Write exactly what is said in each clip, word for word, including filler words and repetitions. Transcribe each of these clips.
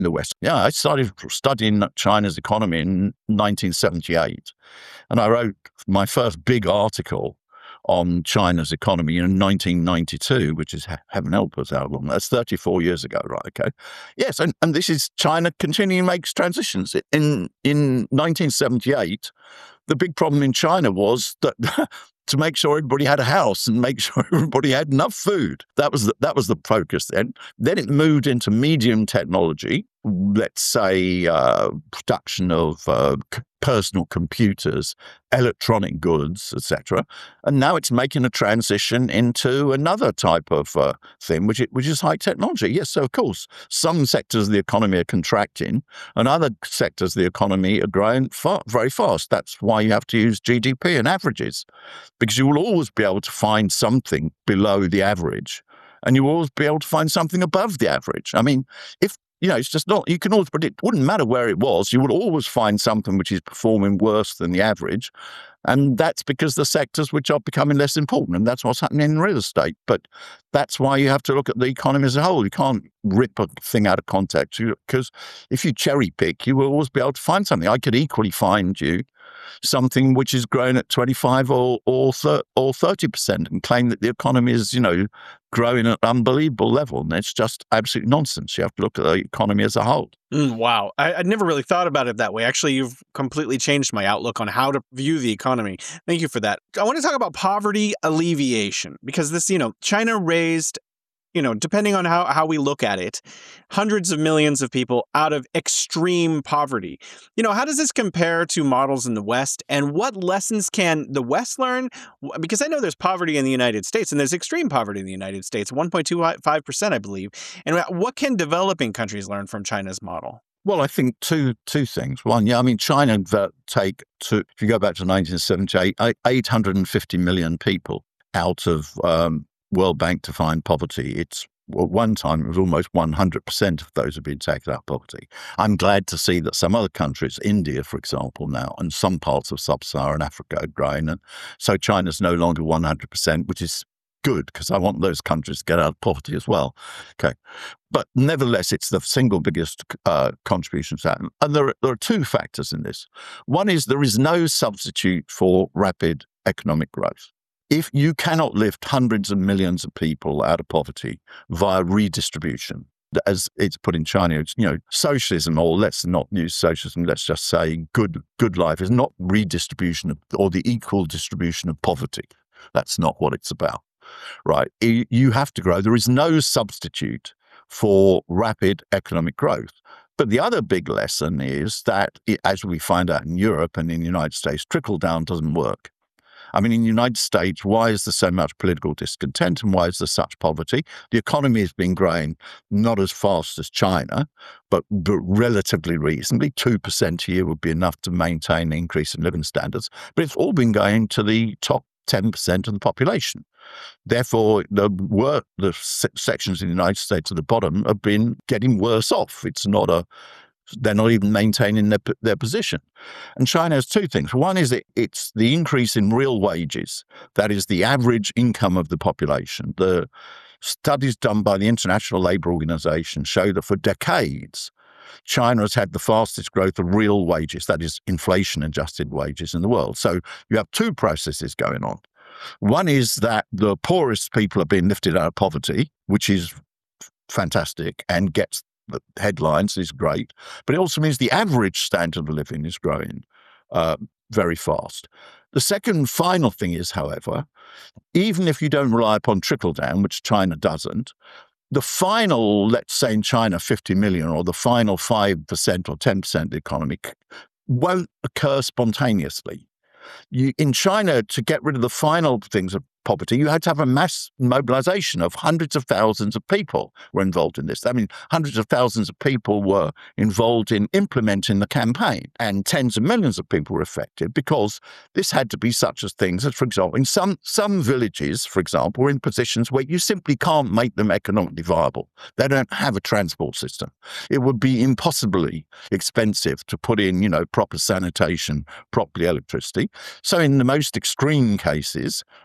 in the West. Yeah, I started studying China's economy in nineteen seventy-eight. And I wrote my first big article on China's economy in nineteen ninety-two, which is, heaven help us, how long? That's thirty-four years ago, right? Okay. Yes, and, and this is China continuing to make transitions. In, in nineteen seventy-eight, the big problem in China was that to make sure everybody had a house and make sure everybody had enough food. That was the, that was the focus then. Then it moved into medium technology, let's say uh, production of uh, c- personal computers, electronic goods, et cetera. And now it's making a transition into another type of uh, thing, which, it, which is high technology. Yes, so of course, some sectors of the economy are contracting and other sectors of the economy are growing fa- very fast. That's why you have to use G D P and averages, because you will always be able to find something below the average and you will always be able to find something above the average. I mean, if You know, it's just not, you can always predict, it wouldn't matter where it was, you would always find something which is performing worse than the average. And that's because the sectors which are becoming less important. And that's what's happening in real estate. But that's why you have to look at the economy as a whole. You can't rip a thing out of context, because if you cherry pick, you will always be able to find something. I could equally find you something which is growing at twenty-five or or, thir- or thirty percent and claim that the economy is, you know, growing at an unbelievable level. And it's just absolute nonsense. You have to look at the economy as a whole. Mm, wow. I, I'd never really thought about it that way. Actually, you've completely changed my outlook on how to view the economy. Thank you for that. I want to talk about poverty alleviation, because this, you know, China raised, you know, depending on how, how we look at it, hundreds of millions of people out of extreme poverty. You know, how does this compare to models in the West, and what lessons can the West learn? Because I know there's poverty in the United States, and there's extreme poverty in the United States, one point two five percent, I believe. And what can developing countries learn from China's model? Well, I think two two things. One, yeah, I mean, China take, to, if you go back to nineteen seventy-eight, eight hundred fifty million people out of um, World Bank defined poverty. It's at one time it was almost one hundred percent of those have been taken out of poverty. I'm glad to see that some other countries, India, for example, now, and some parts of sub-Saharan Africa are growing, and so China's no longer one hundred percent, which is good, because I want those countries to get out of poverty as well. Okay, but nevertheless, it's the single biggest uh, contribution to that. And there are, there are two factors in this. One is there is no substitute for rapid economic growth. If you cannot lift hundreds of millions of people out of poverty via redistribution, as it's put in China, it's, you know, socialism, or let's not use socialism, let's just say good good life, is not redistribution of, or the equal distribution of poverty. That's not what it's about, right? You have to grow. There is no substitute for rapid economic growth. But the other big lesson is that, as we find out in Europe and in the United States, trickle down doesn't work. I mean, in the United States, why is there so much political discontent and why is there such poverty? The economy has been growing not as fast as China, but, but relatively reasonably. two percent a year would be enough to maintain an increase in living standards. But it's all been going to the top ten percent of the population. Therefore, the work, the sections in the United States at the bottom have been getting worse off. It's not a They're not even maintaining their their position. And China has two things. One is it, it's the increase in real wages. That is the average income of the population. The studies done by the International Labour Organization show that for decades, China has had the fastest growth of real wages, that is inflation-adjusted wages in the world. So you have two processes going on. One is that the poorest people are being lifted out of poverty, which is fantastic and gets the headlines, is great, but it also means the average standard of living is growing uh, very fast. The second final thing is, however, even if you don't rely upon trickle down, which China doesn't, the final, let's say in China, fifty million, or the final five percent or ten percent of the economy won't occur spontaneously. You, in China, to get rid of the final things of poverty, you had to have a mass mobilization of hundreds of thousands of people were involved in this. I mean, hundreds of thousands of people were involved in implementing the campaign, and tens of millions of people were affected, because this had to be such as things as, for example, in some, some villages, for example, were in positions where you simply can't make them economically viable. They don't have a transport system. It would be impossibly expensive to put in, you know, proper sanitation, properly electricity. So in the most extreme cases, while China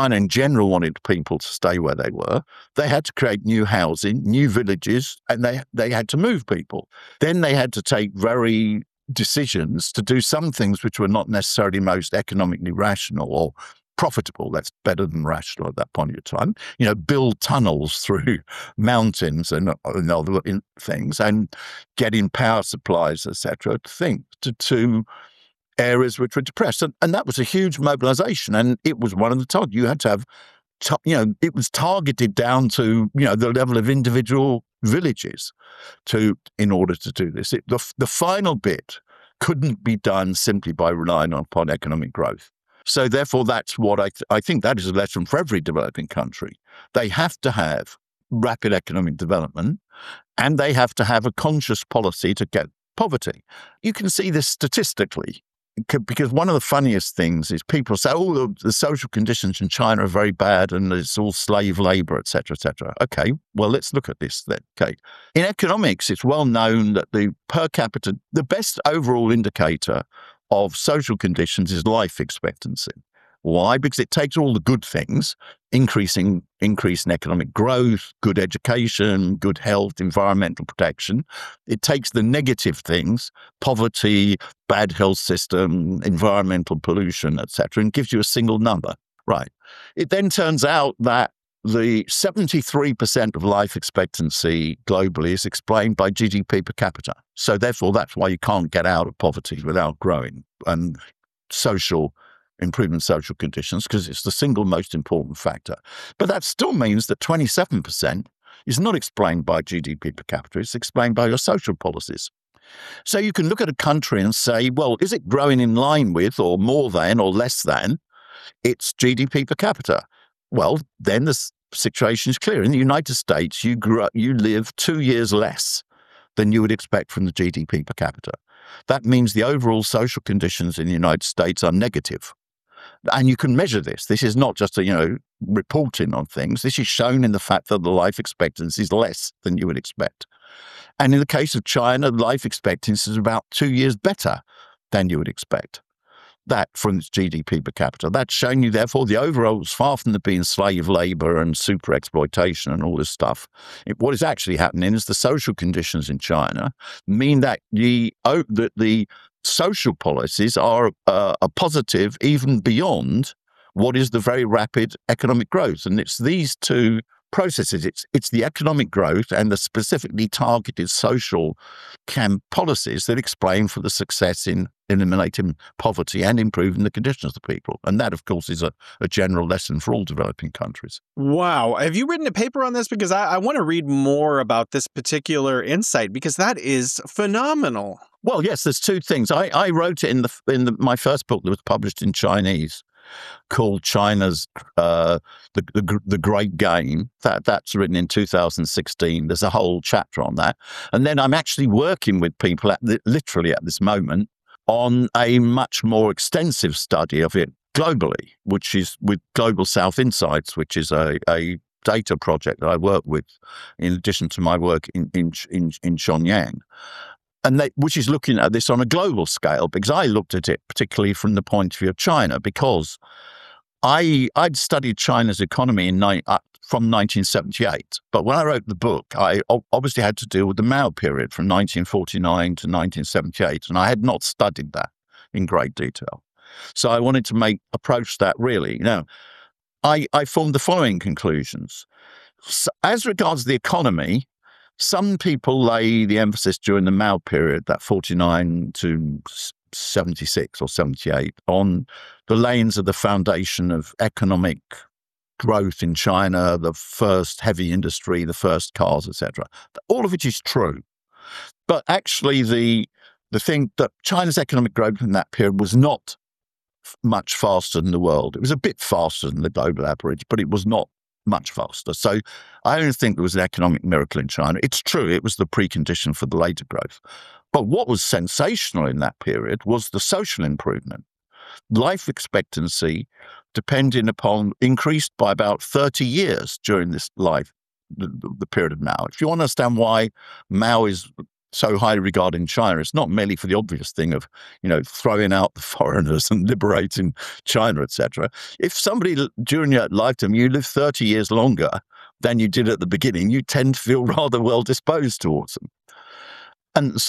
China in general wanted people to stay where they were, they had to create new housing, new villages, and they they had to move people. Then they had to take very decisions to do some things which were not necessarily most economically rational or profitable. That's better than rational at that point in time. You know, build tunnels through mountains and, and other things, and get in power supplies, et cetera, to, to, to areas which were depressed. And, and that was a huge mobilization. And it was one of the targets. You had to have, you know, it was targeted down to, you know, the level of individual villages to, in order to do this. It, the, the final bit couldn't be done simply by relying upon economic growth. So therefore, that's what I, th- I think that is a lesson for every developing country. They have to have rapid economic development, and they have to have a conscious policy to get poverty. You can see this statistically, because one of the funniest things is people say, oh, the, the social conditions in China are very bad and it's all slave labor, et cetera, et cetera. Okay, well, let's look at this then. Okay. In economics, it's well known that the per capita, the best overall indicator of social conditions is life expectancy. Why? Because it takes all the good things, increasing increase in economic growth, good education, good health, environmental protection. It takes the negative things, poverty, bad health system, environmental pollution, et cetera, and gives you a single number. Right. It then turns out that the seventy-three percent of life expectancy globally is explained by G D P per capita. So therefore, that's why you can't get out of poverty without growing and social improvement social conditions, because it's the single most important factor. But that still means that twenty-seven percent is not explained by G D P per capita, it's explained by your social policies. So you can look at a country and say, well, is it growing in line with or more than or less than its G D P per capita? Well, then the situation is clear. In the United States, you grow, you live two years less than you would expect from the G D P per capita. That means the overall social conditions in the United States are negative. And you can measure this. This is not just a, you know, reporting on things. This is shown in the fact that the life expectancy is less than you would expect. And in the case of China, life expectancy is about two years better than you would expect. That from its G D P per capita. That's showing you, therefore, the overall is far from the being slave labor and super exploitation and all this stuff. It, what is actually happening is the social conditions in China mean that the, oh, that the social policies are uh, a positive even beyond what is the very rapid economic growth. And it's these two processes. It's it's the economic growth and the specifically targeted social camp policies that explain for the success in eliminating poverty and improving the conditions of the people. And that, of course, is a, a general lesson for all developing countries. Wow. Have you written a paper on this? Because I, I want to read more about this particular insight, because that is phenomenal. Well, yes, there's two things. I, I wrote it in the in the, my first book that was published in Chinese, called China's uh, the, the the Great Game. That that's written in two thousand sixteen. There's a whole chapter on that, and then I'm actually working with people at the, literally at this moment on a much more extensive study of it globally, which is with Global South Insights, which is a, a data project that I work with, in addition to my work in in in, in Shenyang. And they, which is looking at this on a global scale, because I looked at it particularly from the point of view of China, because I, I'd studied China's economy in ni- uh, from nineteen seventy-eight. But when I wrote the book, I o- obviously had to deal with the Mao period from nineteen forty-nine to nineteen seventy-eight, and I had not studied that in great detail. So I wanted to make approach that really. Now, I, I formed the following conclusions. So as regards the economy, some people lay the emphasis during the Mao period, that forty-nine to seventy-six or seventy-eight, on the layings of the foundation of economic growth in China, the first heavy industry, the first cars, et cetera. All of which is true. But actually, the the thing that China's economic growth in that period was not much faster than the world. It was a bit faster than the global average, but it was not much faster. So I don't think there was an economic miracle in China. It's true, it was the precondition for the later growth. But what was sensational in that period was the social improvement. Life expectancy, depending upon, increased by about thirty years during this life, the, the period of Mao. If you want to understand why Mao is so highly regarding China, it's not merely for the obvious thing of, you know, throwing out the foreigners and liberating China, et cetera. If somebody during your lifetime, you live thirty years longer than you did at the beginning, you tend to feel rather well disposed towards them. And so